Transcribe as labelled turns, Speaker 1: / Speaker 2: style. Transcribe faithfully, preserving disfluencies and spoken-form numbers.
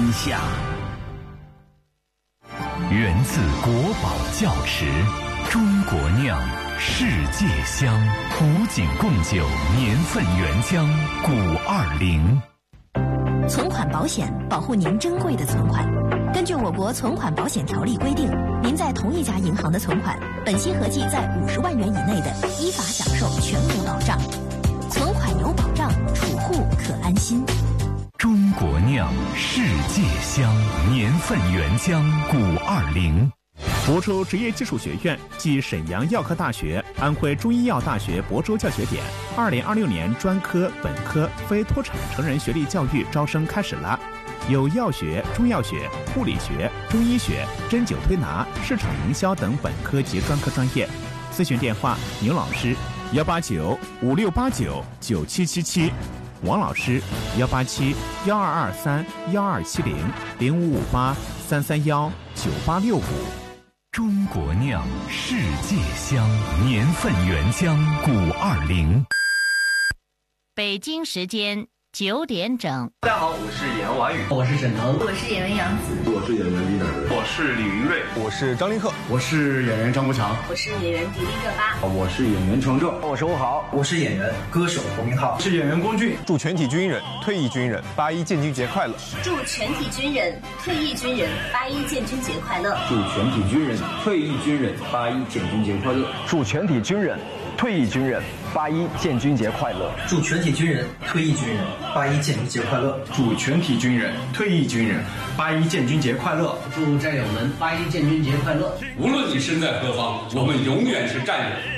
Speaker 1: 下。
Speaker 2: 源自国宝窖池，中国酿，世界香，古井贡酒年份原浆古二零。
Speaker 3: 存款保险保护您珍贵的存款。根据我国存款保险条例规定，您在同一家银行的存款，本息合计在五十万元以内的，依法享受全额保障。存款有保障，储户可安心。
Speaker 2: 中国酿，世界香，年份原浆古二零。
Speaker 4: 亳州职业技术学院暨沈阳药科大学、安徽中医药大学亳州教学点二零二六年专科、本科、非脱产成人学历教育招生开始了。有药学、中药学、护理学、中医学、针灸推拿、市场营销等本科及专科专业。咨询电话：牛老师幺八九五六八九九七七七，王老师幺八七幺二二三幺二七零零五五八三三幺九八六五。
Speaker 2: 中国酿，世界香，年份原浆古二零。
Speaker 5: 北京时间九点整。
Speaker 6: 大家好，我是演员王宇，
Speaker 7: 我是沈腾，
Speaker 8: 我是演员杨紫，
Speaker 9: 我是演员李乃文，
Speaker 6: 我是李云瑞，
Speaker 10: 我是张凌赫，
Speaker 11: 我是演员张国强，
Speaker 8: 我是演员迪丽热巴，
Speaker 12: 我是演员程正，
Speaker 13: 我是吴豪，
Speaker 14: 我是演员歌手侯明昊，
Speaker 11: 我是演员龚俊。
Speaker 10: 祝全体军人、退役军人八一建军节快乐！
Speaker 8: 祝全体军人、退役军人八一建军节快乐！
Speaker 12: 祝全体军人、退役军人八一建军节快乐！
Speaker 13: 祝全体军人、退役军人八一建军节快乐！
Speaker 14: 祝全体军人、退役军人八一建军节快乐！
Speaker 11: 祝全体军人、退役军人八一建军节快乐！
Speaker 7: 祝战友们八一建军节快乐！
Speaker 15: 无论你身在何方，我们永远是战友。